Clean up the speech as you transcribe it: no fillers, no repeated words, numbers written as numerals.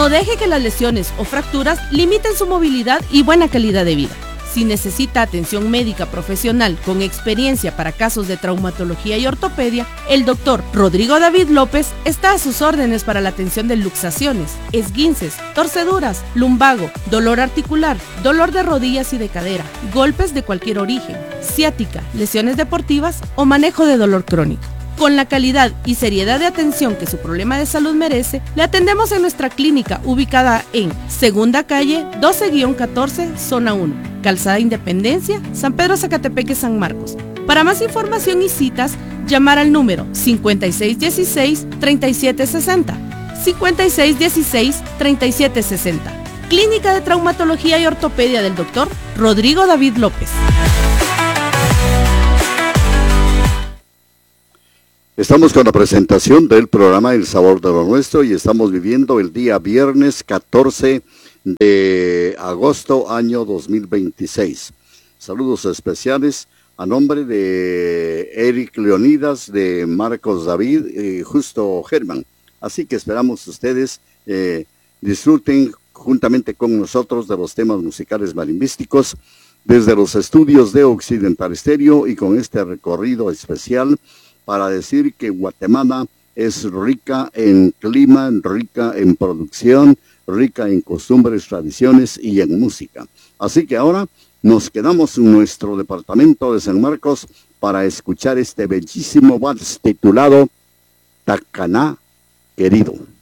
No deje que las lesiones o fracturas limiten su movilidad y buena calidad de vida. Si necesita atención médica profesional con experiencia para casos de traumatología y ortopedia, el doctor Rodrigo David López está a sus órdenes para la atención de luxaciones, esguinces, torceduras, lumbago, dolor articular, dolor de rodillas y de cadera, golpes de cualquier origen, ciática, lesiones deportivas o manejo de dolor crónico. Con la calidad y seriedad de atención que su problema de salud merece, le atendemos en nuestra clínica ubicada en Segunda Calle 12-14, Zona 1, Calzada Independencia, San Pedro Zacatepeque, San Marcos. Para más información y citas, llamar al número 5616-3760, 5616-3760. Clínica de Traumatología y Ortopedia del Dr. Rodrigo David López. Estamos con la presentación del programa El Sabor de lo Nuestro y estamos viviendo el día viernes 14 de agosto año 2026. Saludos especiales a nombre de Eric Leonidas, de Marcos David y Justo Germán. Así que esperamos ustedes disfruten juntamente con nosotros de los temas musicales marimbísticos desde los estudios de Occidental Estéreo y con este recorrido especial para decir que Guatemala es rica en clima, rica en producción, rica en costumbres, tradiciones y en música. Así que ahora nos quedamos en nuestro departamento de San Marcos para escuchar este bellísimo vals titulado Tacaná Querido.